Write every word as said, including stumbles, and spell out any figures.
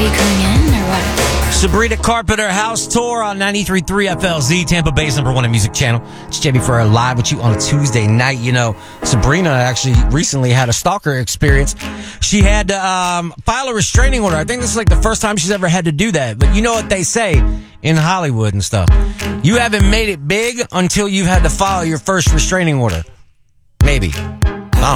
you coming in or what? Sabrina Carpenter House Tour on ninety-three point three F L Z, Tampa Bay's number one music channel. It's J B Ferrer live with you on a Tuesday night. You know, Sabrina actually recently had a stalker experience. She had to um, file a restraining order. I think this is like the first time she's ever had to do that. But you know what they say in Hollywood and stuff. You haven't made it big until you've had to file your first restraining order. Maybe.